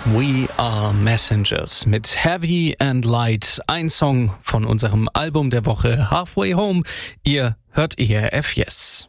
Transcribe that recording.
We Are Messengers mit Heavy and Light, ein Song von unserem Album der Woche Halfway Home. Ihr hört ERF Yes.